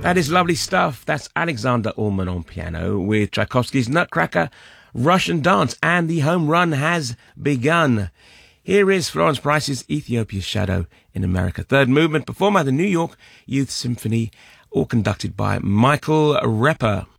That is lovely stuff. That's Alexander Ullman on piano with Tchaikovsky's Nutcracker, Russian Dance, and the home run has begun. Here is Florence Price's Ethiopia's Shadow in America. Third movement performed by the New York Youth Symphony, all conducted by Michael Repper.